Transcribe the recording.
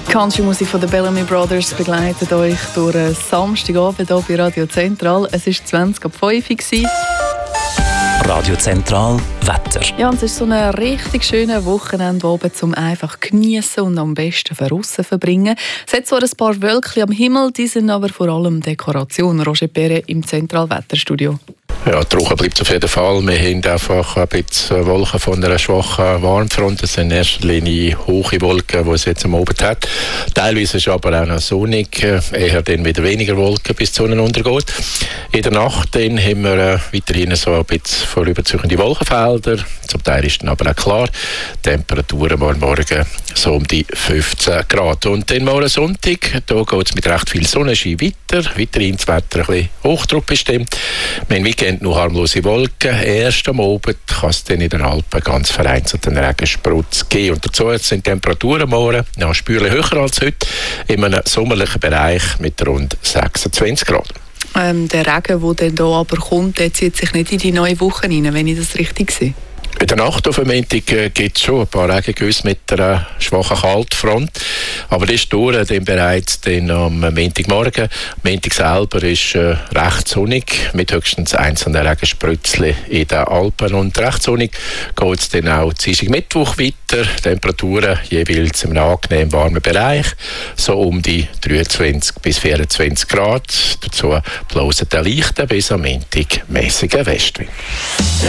Country-Musik von den Bellamy Brothers begleitet euch durch einen Samstagabend hier bei Radio Zentral. Es war 20:05 Uhr. Radio Zentral Wetter. Ja, und es ist so ein richtig schönes Wochenende oben zum einfach genießen und am besten draussen verbringen. Es hat zwar ein paar Wölkchen am Himmel, die sind aber vor allem Dekoration. Roger Perret im Zentralwetterstudio. Ja, die Woche bleibt auf jeden Fall. Wir haben einfach ein bisschen Wolken von einer schwachen Warmfront. Das sind in erster Linie hohe Wolken, die es jetzt am Abend hat. Teilweise ist es aber auch noch sonnig, eher dann wieder weniger Wolken, bis die Sonne untergeht. In der Nacht dann haben wir weiterhin so ein bisschen vorüberziehende Wolkenfelder. Zum Teil ist dann aber auch klar. Temperaturen morgen so um die 15 Grad. Und dann morgen Sonntag, da geht es mit recht viel Sonnenschein weiter. Weiterhin das Wetter ein bisschen hochdruckbestimmt. Wir haben Weekend nur harmlose Wolken. Erst am Abend kann es dann in den Alpen ganz vereinzelt einen Regensprutz geben. Und dazu sind die Temperaturen morgen ja, spürlich höher als heute, in einem sommerlichen Bereich mit rund 26 Grad. Der Regen, der dann hier aber kommt, der zieht sich nicht in die neue Woche rein, wenn ich das richtig sehe. In der Nacht auf dem Montag gibt es schon ein paar Regengüsse mit einer schwachen Kaltfront. Aber das ist durch, dann bereits dann am Montagmorgen. Montag selber ist recht sonnig, mit höchstens einzelnen Regensprützchen in den Alpen. Und recht sonnig geht es dann auch Dienstag Mittwoch weiter. Temperaturen jeweils im angenehm warmen Bereich, so um die 23 bis 24 Grad. Dazu bloß der leichte bis am Montag mäßigen Westwind.